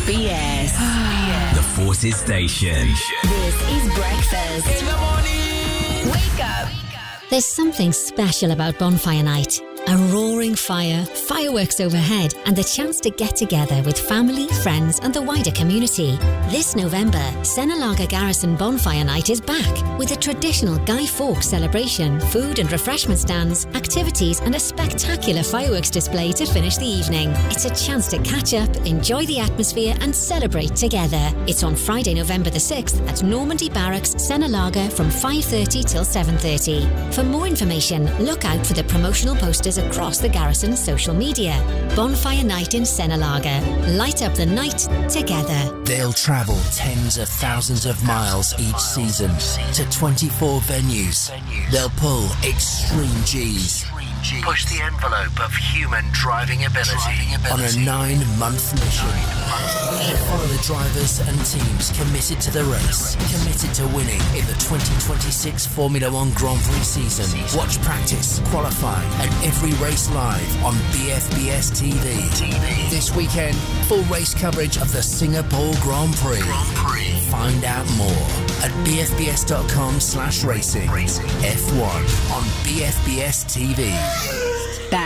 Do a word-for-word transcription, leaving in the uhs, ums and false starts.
B S. The Forces Station. This is breakfast. In the morning. Wake up. There's something special about Bonfire Night. A roaring fire, fireworks overhead, and the chance to get together with family, friends, and the wider community. This November, Senalaga Garrison Bonfire Night is back with a traditional Guy Fawkes celebration, food and refreshment stands, activities, and a spectacular fireworks display to finish the evening. It's a chance to catch up, enjoy the atmosphere, and celebrate together. It's on Friday, November the sixth at Normandy Barracks, Senalaga from five thirty till seven thirty. For more information, look out for the promotional posters across the Garrison's social media. Bonfire Night in Senalaga. Light up the night together. They'll travel tens of thousands of miles each season to twenty-four venues. They'll pull extreme G's. Push the envelope of human driving ability on a nine-month mission. Follow the drivers and teams committed to the race, committed to winning in the twenty twenty-six Formula One Grand Prix season. Watch practice, qualify, and every race live on B F B S T V. This weekend, full race coverage of the Singapore Grand Prix. Find out more at bfbs.com slash racing. F one on B F B S T V.